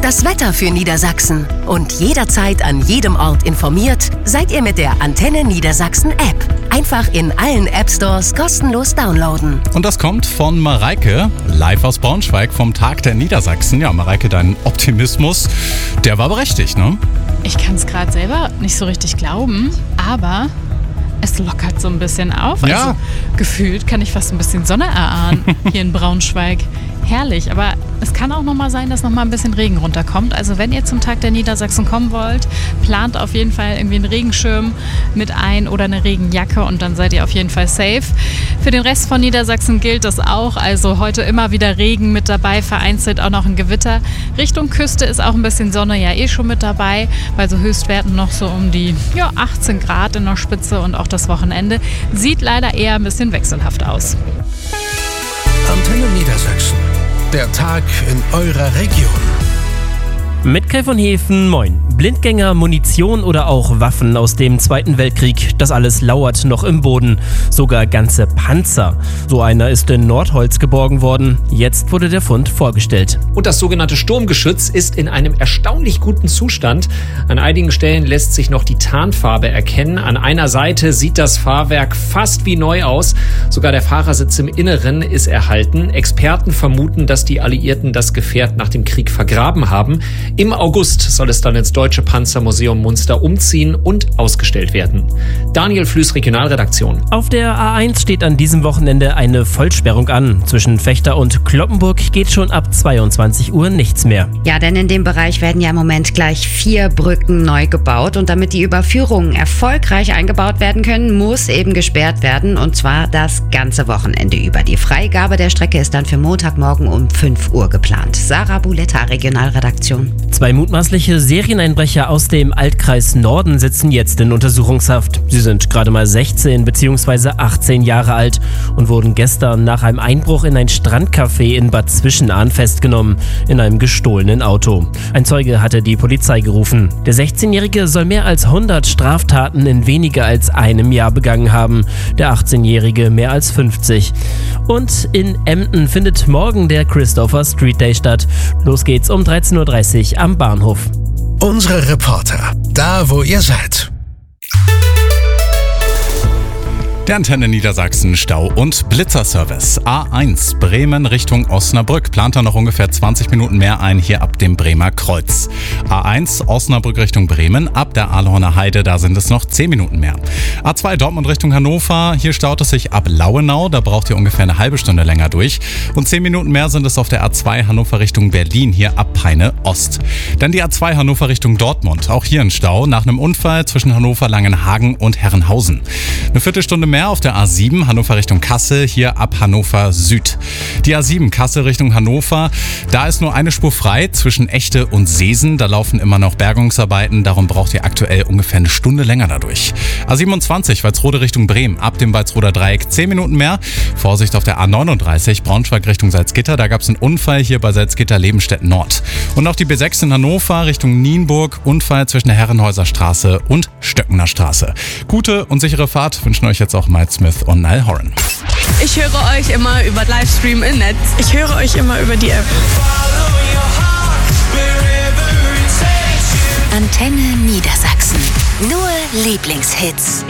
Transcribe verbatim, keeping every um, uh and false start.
ist das Wetter für Niedersachsen? Und jederzeit an jedem Ort informiert seid ihr mit der Antenne Niedersachsen App. Einfach in allen App-Stores kostenlos downloaden. Und das kommt von Mareike, live aus Braunschweig vom Tag der Niedersachsen. Ja, Mareike, dein Optimismus, der war berechtigt, ne? Ich kann es gerade selber nicht so richtig glauben, aber es lockert so ein bisschen auf. Ja. Also gefühlt kann ich fast ein bisschen Sonne erahnen hier in Braunschweig. Herrlich, aber es kann auch nochmal sein, dass nochmal ein bisschen Regen runterkommt. Also wenn ihr zum Tag der Niedersachsen kommen wollt, plant auf jeden Fall irgendwie einen Regenschirm mit ein oder eine Regenjacke und dann seid ihr auf jeden Fall safe. Für den Rest von Niedersachsen gilt das auch. Also heute immer wieder Regen mit dabei, vereinzelt auch noch ein Gewitter. Richtung Küste ist auch ein bisschen Sonne ja eh schon mit dabei, weil so Höchstwerten noch so um die ja, achtzehn Grad in der Spitze und auch das Wochenende sieht leider eher ein bisschen wechselhaft aus. Antenne Niedersachsen. Der Tag in eurer Region. Mit Kai von Hefen, moin. Blindgänger, Munition oder auch Waffen aus dem Zweiten Weltkrieg, das alles lauert noch im Boden. Sogar ganze Panzer. So einer ist in Nordholz geborgen worden. Jetzt wurde der Fund vorgestellt. Und das sogenannte Sturmgeschütz ist in einem erstaunlich guten Zustand. An einigen Stellen lässt sich noch die Tarnfarbe erkennen. An einer Seite sieht das Fahrwerk fast wie neu aus. Sogar der Fahrersitz im Inneren ist erhalten. Experten vermuten, dass die Alliierten das Gefährt nach dem Krieg vergraben haben. Im August soll es dann ins Deutsche Panzermuseum Munster umziehen und ausgestellt werden. Daniel Flüß, Regionalredaktion. Auf der A eins steht an diesem Wochenende eine Vollsperrung an. Zwischen Vechta und Cloppenburg geht schon ab zweiundzwanzig Uhr nichts mehr. Ja, denn in dem Bereich werden ja im Moment gleich vier Brücken neu gebaut. Und damit die Überführungen erfolgreich eingebaut werden können, muss eben gesperrt werden. Und zwar das ganze Wochenende über. Die Freigabe der Strecke ist dann für Montagmorgen um fünf Uhr geplant. Sarah Buletta, Regionalredaktion. Zwei mutmaßliche Serieneinbrecher aus dem Altkreis Norden sitzen jetzt in Untersuchungshaft. Sie sind gerade mal sechzehn bzw. achtzehn Jahre alt und wurden gestern nach einem Einbruch in ein Strandcafé in Bad Zwischenahn festgenommen, in einem gestohlenen Auto. Ein Zeuge hatte die Polizei gerufen. Der sechzehnjährige soll mehr als hundert Straftaten in weniger als einem Jahr begangen haben, der achtzehnjährige mehr als fünfzig. Und in Emden findet morgen der Christopher Street Day statt. Los geht's um dreizehn Uhr dreißig am Bahnhof. Unsere Reporter, da wo ihr seid. Der Antenne Niedersachsen Stau- und Blitzerservice. A eins Bremen Richtung Osnabrück. Plant da noch ungefähr zwanzig Minuten mehr ein, hier ab dem Bremer Kreuz. A eins Osnabrück Richtung Bremen. Ab der Ahlhorner Heide, da sind es noch zehn Minuten mehr. A zwei Dortmund Richtung Hannover. Hier staut es sich ab Lauenau. Da braucht ihr ungefähr eine halbe Stunde länger durch. Und zehn Minuten mehr sind es auf der A zwei Hannover Richtung Berlin, hier ab Peine Ost. Dann die A zwei Hannover Richtung Dortmund. Auch hier ein Stau nach einem Unfall zwischen Hannover, Langenhagen und Herrenhausen. Eine Viertelstunde mehr auf der A sieben Hannover Richtung Kassel, hier ab Hannover Süd. Die A sieben Kassel Richtung Hannover, da ist nur eine Spur frei zwischen Echte und Seesen. Da laufen immer noch Bergungsarbeiten, darum braucht ihr aktuell ungefähr eine Stunde länger dadurch. A siebenundzwanzig Walsrode Richtung Bremen, ab dem Walsroder Dreieck zehn Minuten mehr. Vorsicht auf der A neununddreißig Braunschweig Richtung Salzgitter, da gab es einen Unfall hier bei Salzgitter Lebenstedt Nord. Und auch die B sechs in Hannover Richtung Nienburg, Unfall zwischen der Herrenhäuser Straße und Stöckener Straße. Gute und sichere Fahrt wünschen euch jetzt auch Mike Smith und Niall Horan. Ich höre euch immer über Livestream im Netz. Ich höre euch immer über die App. Antenne Niedersachsen. Nur Lieblingshits.